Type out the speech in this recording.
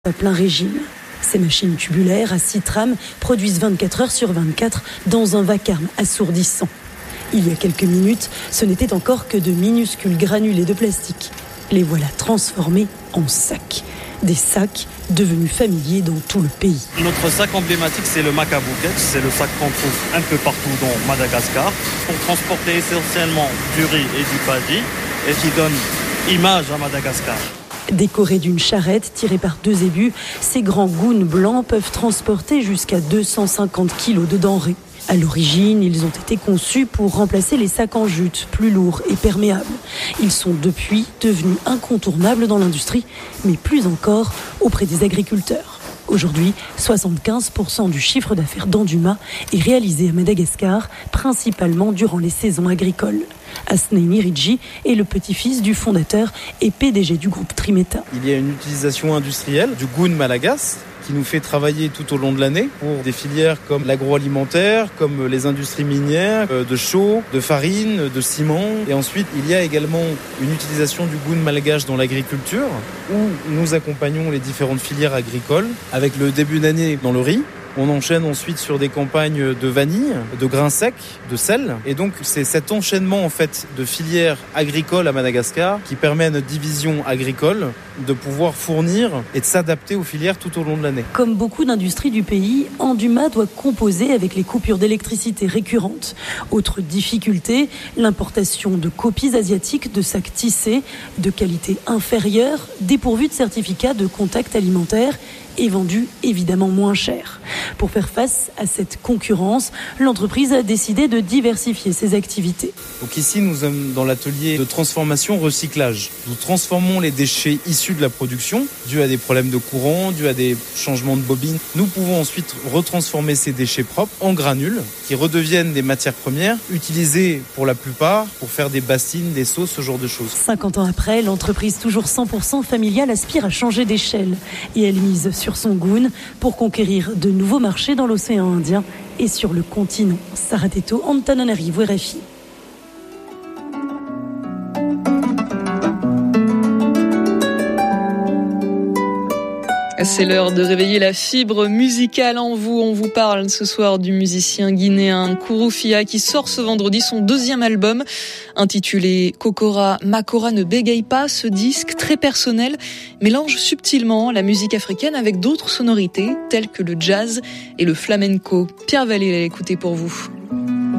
À plein régime. Ces machines tubulaires à 6 trames produisent 24 heures sur 24 dans un vacarme assourdissant. Il y a quelques minutes, ce n'était encore que de minuscules granulés de plastique. Les voilà transformés en sacs. Des sacs devenus familiers dans tout le pays. Notre sac emblématique, c'est le Macabouquet. C'est le sac qu'on trouve un peu partout dans Madagascar pour transporter essentiellement du riz et du paddy et qui donne image à Madagascar. Décorés d'une charrette tirée par 2 ébus, ces grands goons blancs peuvent transporter jusqu'à 250 kilos de denrées. À l'origine, ils ont été conçus pour remplacer les sacs en jute, plus lourds et perméables. Ils sont depuis devenus incontournables dans l'industrie, mais plus encore auprès des agriculteurs. Aujourd'hui, 75% du chiffre d'affaires d'Anduma est réalisé à Madagascar, principalement durant les saisons agricoles. Asnaini Ridji est le petit-fils du fondateur et PDG du groupe Trimeta. Il y a une utilisation industrielle du goon malagas qui nous fait travailler tout au long de l'année pour des filières comme l'agroalimentaire, comme les industries minières, de chaux, de farine, de ciment. Et ensuite, il y a également une utilisation du goon malgache dans l'agriculture où nous accompagnons les différentes filières agricoles avec le début d'année dans le riz. On enchaîne ensuite sur des campagnes de vanille, de grains secs, de sel. Et donc, c'est cet enchaînement en fait de filières agricoles à Madagascar qui permet à notre division agricole de pouvoir fournir et de s'adapter aux filières tout au long de l'année. Comme beaucoup d'industries du pays, Anduma doit composer avec les coupures d'électricité récurrentes. Autre difficulté, l'importation de copies asiatiques de sacs tissés de qualité inférieure, dépourvus de certificat de contact alimentaire et vendus évidemment moins cher. Pour faire face à cette concurrence, l'entreprise a décidé de diversifier ses activités. Donc ici, nous sommes dans l'atelier de transformation-recyclage. Nous transformons les déchets issus de la production, dus à des problèmes de courant, dus à des changements de bobines. Nous pouvons ensuite retransformer ces déchets propres en granules qui redeviennent des matières premières utilisées pour la plupart pour faire des bassines, des sauces, ce genre de choses. 50 ans après, l'entreprise toujours 100% familiale aspire à changer d'échelle et elle mise sur son goon pour conquérir de nouveaux marchés dans l'océan Indien et sur le continent. Sarah Teto, Antananarivo, RFI. C'est l'heure de réveiller la fibre musicale en vous. On vous parle ce soir du musicien guinéen Kouroufia qui sort ce vendredi son 2e album intitulé Kokora Makora ne bégaye pas. Ce disque très personnel mélange subtilement la musique africaine avec d'autres sonorités telles que le jazz et le flamenco. Pierre Vallée l'a écouté pour vous.